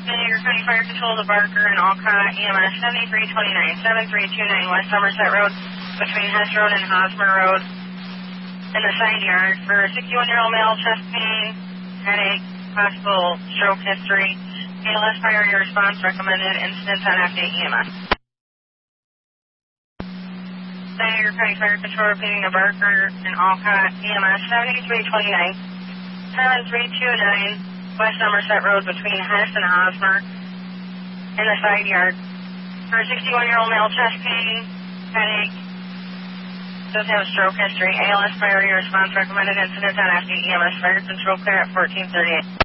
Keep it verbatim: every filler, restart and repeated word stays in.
Vinegar County Fire Control to Barker and Alcott, E M S seventy-three twenty-nine, seventy-three twenty-nine West Somerset Road between Hess Road and Hosmer Road in the side yard for a sixty-one-year-old male, chest pain, headache, possible stroke history. A L S priority response recommended. Incidents on F D E M S. Vinegar County Fire Control repeating to Barker and Alcott, E M S seventy-three twenty-nine, seventy-three twenty-nine West Somerset Road between Hess and Hosmer in the side yard for a sixty-one-year-old male, chest pain, headache, does have stroke history. A L S priority response recommended. Incidents on F D E M S. Fire Control clear at fourteen thirty-eight.